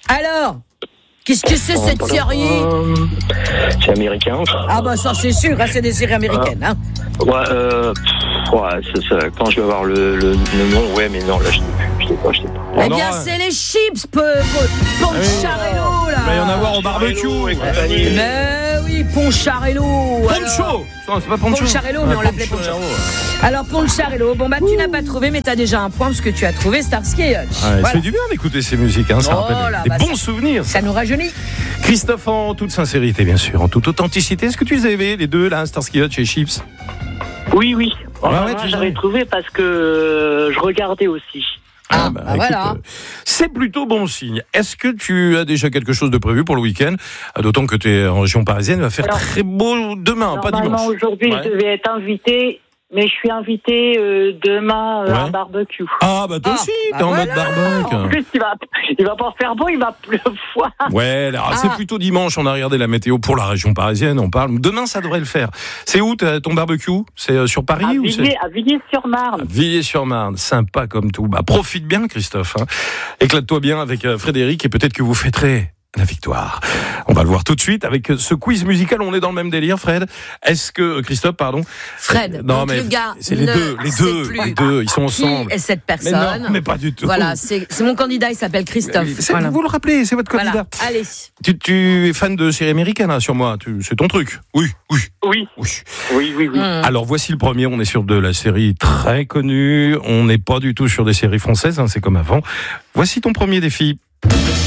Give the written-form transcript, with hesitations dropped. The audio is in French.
Alors, qu'est-ce que c'est cette série? C'est américain. Ah bah ça c'est sûr, hein, c'est des séries américaines. Hein. Ouais, c'est ça. Quand je vais avoir le nom, ouais, mais non, là, je sais pas. Eh bien, c'est les chips, Poncharello, là. Il va y en avoir au barbecue. Mais oui, Poncharello. Poncho. Non, c'est pas Poncho. Poncharello, mais on l'appelait Poncho. Alors, Poncharello, bon, bah, tu n'as pas trouvé, mais t'as déjà un point parce que tu as trouvé Starsky et Hutch. Ça fait du bien d'écouter ces musiques, hein, ça rappelle des bons souvenirs. Ça nous rajeunit. Christophe, en toute sincérité, bien sûr, en toute authenticité, est-ce que tu les avais, les deux, là, Starsky Hutch et Chips? Oui. Moi, j'avais trouvé parce que je regardais aussi. Écoute, voilà. C'est plutôt bon signe. Est-ce que tu as déjà quelque chose de prévu pour le week-end? D'autant que tu es en région parisienne, il va faire très beau demain, pas dimanche. Normalement, aujourd'hui, je devais être invitée, mais je suis invitée demain à un barbecue. Ah, bah toi aussi, t'es en mode barbecue. En plus, il va pas faire beau, il va pleuvoir. Ouais, alors, c'est plutôt dimanche, on a regardé la météo pour la région parisienne, on parle. Demain, ça devrait le faire. C'est où ton barbecue? C'est sur Paris à ou Villiers-sur-Marne. Villiers-sur-Marne, sympa comme tout. Bah, profite bien, Christophe. Hein. Éclate-toi bien avec Frédéric et peut-être que vous fêterez la victoire. On va le voir tout de suite avec ce quiz musical. On est dans le même délire, Fred. Est-ce que Christophe, pardon? Fred, non, donc mais le gars, c'est les deux, ils sont ensemble. Qui est cette personne? Mais pas du tout. Voilà, c'est mon candidat, il s'appelle Christophe. Voilà. Vous le rappelez, c'est votre candidat. Voilà. Allez. Tu es fan de séries américaines, hein, sur moi. C'est ton truc. Oui. Alors voici le premier. On est sur de la série très connue. On n'est pas du tout sur des séries françaises. Hein, c'est comme avant. Voici ton premier défi.